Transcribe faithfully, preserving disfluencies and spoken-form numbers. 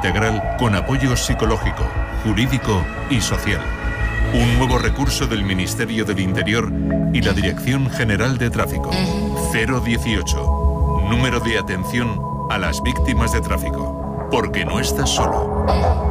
integral con apoyo psicológico, jurídico y social. Un nuevo recurso del Ministerio del Interior y la Dirección General de Tráfico. cero dieciocho. Número de atención a las víctimas de tráfico. Porque no estás solo.